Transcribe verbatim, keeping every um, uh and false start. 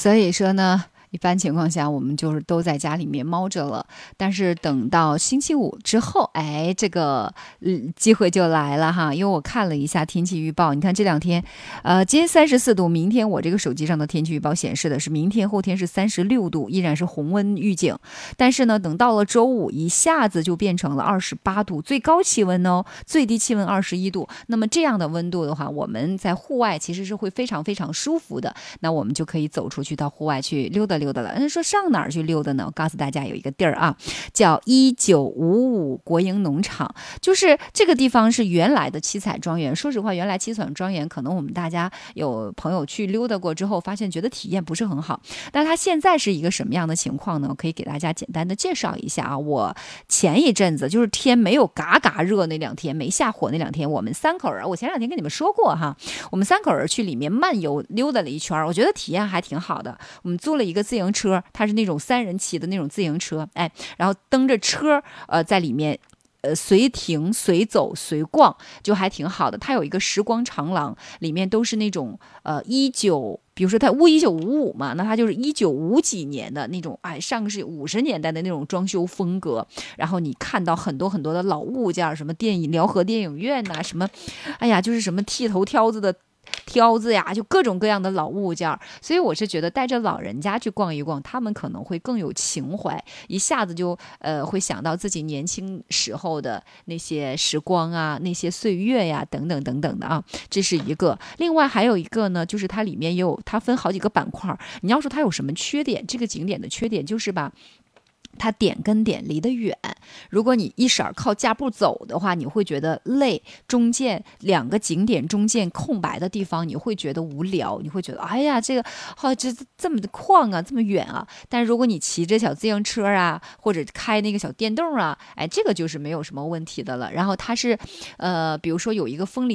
所以说呢，一般情况下我们就是都在家里面猫着了，但是等到星期五之后，哎，这个、嗯、机会就来了哈，因为我看了一下天气预报，你看这两天，呃，今天三十四度，明天我这个手机上的天气预报显示的是明天后天是三十六度，依然是红温预警，但是呢，等到了周五一下子就变成了二十八度，最高气温哦，最低气温二十一度，那么这样的温度的话，我们在户外其实是会非常非常舒服的，那我们就可以走出去到户外去溜达溜达了。人说上哪儿去溜达呢？我告诉大家有一个地儿啊，叫一九五五国营农场，就是这个地方是原来的七彩庄园。说实话，原来七彩庄园可能我们大家有朋友去溜达过之后，发现觉得体验不是很好。但它现在是一个什么样的情况呢？可以给大家简单的介绍一下啊。我前一阵子就是天没有嘎嘎热那两天，没下火那两天，我们三口人，我前两天跟你们说过哈，我们三口人去里面漫游溜达了一圈，我觉得体验还挺好的。我们租了一个自行车，它是那种三人骑的那种自行车，哎，然后蹬着车，呃，在里面。呃，随停随走随逛，就还挺好的。它有一个时光长廊，里面都是那种呃一九，比如说它屋一九五五嘛，那它就是一九五几年的那种，哎，上个世纪五十年代的那种装修风格。然后你看到很多很多的老物件，什么电影辽河电影院呐、啊，什么，哎呀，就是什么剃头挑子的。挑子呀，就各种各样的老物件，所以我是觉得带着老人家去逛一逛，他们可能会更有情怀，一下子就呃会想到自己年轻时候的那些时光啊，那些岁月呀，等等等等的啊，这是一个。另外还有一个呢，就是它里面也有，它分好几个板块。你要说它有什么缺点，这个景点的缺点就是吧。它点跟点离得远，如果你一色靠架步走的话，你会觉得累。中间两个景点中间空白的地方，你会觉得无聊，你会觉得哎呀，这个好、哦、这这么的旷啊，这么远啊。但如果你骑着小自行车啊，或者开那个小电动啊，哎，这个就是没有什么问题的了。然后它是，呃，比如说有一个风铃。